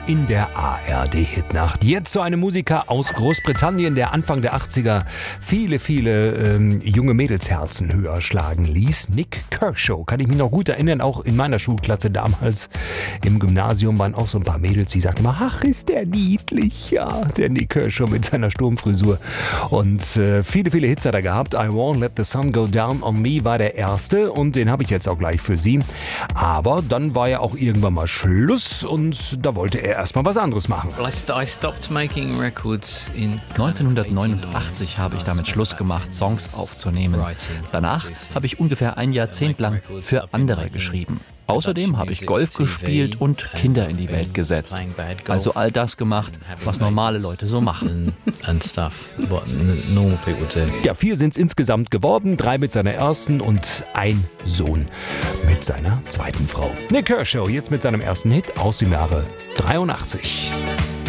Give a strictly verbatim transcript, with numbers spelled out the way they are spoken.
in der A R D-Hitnacht. Jetzt so eine Musiker aus Großbritannien, der Anfang der achtziger viele, viele ähm, junge Mädelsherzen höher schlagen ließ. Nik Kershaw, kann ich mich noch gut erinnern, auch in meiner Schulklasse damals im Gymnasium waren auch so ein paar Mädels, die sagten immer, ach, ist der niedlich, ja, der Nik Kershaw mit seiner Sturmfrisur. Und äh, viele, viele Hits hat er gehabt. I Won't Let the Sun Go Down on Me war der erste und den habe ich jetzt auch gleich für Sie. Aber dann war ja auch irgendwann mal Schluss und da wollte er erstmal was anderes machen. neunzehnhundertneunundachtzig habe ich damit Schluss gemacht, Songs aufzunehmen. Danach habe ich ungefähr ein Jahrzehnt lang für andere geschrieben. Außerdem habe ich Golf gespielt und Kinder in die Welt gesetzt. Also all das gemacht, was normale Leute so machen. Ja, vier sind es insgesamt geworden. Drei mit seiner ersten und ein Sohn mit seiner zweiten Frau. Nik Kershaw, jetzt mit seinem ersten Hit aus dem Jahre dreiundachtzig.